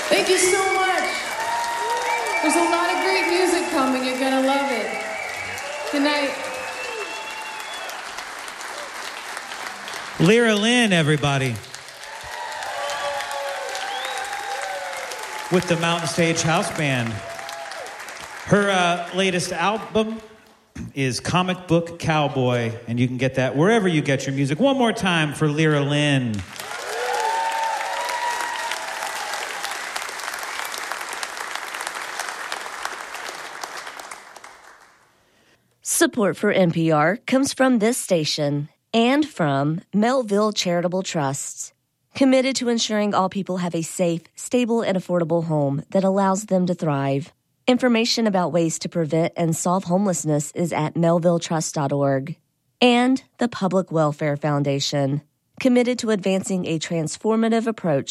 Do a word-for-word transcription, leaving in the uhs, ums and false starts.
Thank you so much. There's a lot of great music coming. You're going to love it. Good night. Lyra Lynn, everybody. With the Mountain Stage House Band. Her uh, latest album is Comic Book Cowboy, and you can get that wherever you get your music. One more time for Lyra Lynn. Support for N P R comes from this station and from Melville Charitable Trusts, committed to ensuring all people have a safe, stable, and affordable home that allows them to thrive. Information about ways to prevent and solve homelessness is at melville trust dot org. And the Public Welfare Foundation, committed to advancing a transformative approach